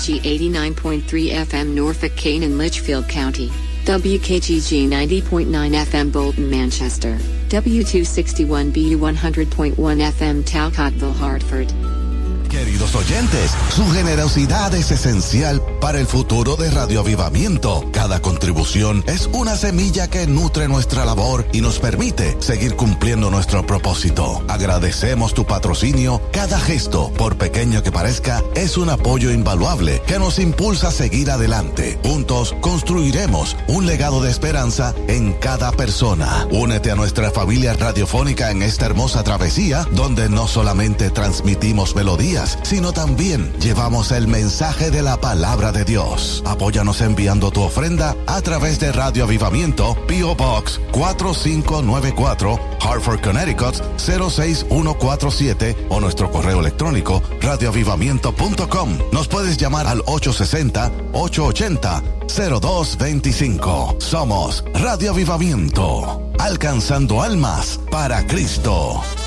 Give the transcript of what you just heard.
89.3 FM Norfolk, Kane and Litchfield County. WKGG 90.9 FM Bolton, Manchester. W261BU 100.1 FM Talcottville, Hartford. Queridos oyentes, su generosidad es esencial para el futuro de Radio Avivamiento. Cada contribución es una semilla que nutre nuestra labor y nos permite seguir cumpliendo nuestro propósito. Agradecemos tu patrocinio. Cada gesto, por pequeño que parezca, es un apoyo invaluable que nos impulsa a seguir adelante. Juntos construiremos un legado de esperanza en cada persona. Únete a nuestra familia radiofónica en esta hermosa travesía, donde no solamente transmitimos melodías, sino también llevamos el mensaje de la palabra de Dios. Apóyanos enviando tu ofrenda a través de Radio Avivamiento, P.O. Box 4594, Hartford, Connecticut 06147, o nuestro correo electrónico radioavivamiento.com. Nos puedes llamar al 860-880-0225. Somos Radio Avivamiento, alcanzando almas para Cristo.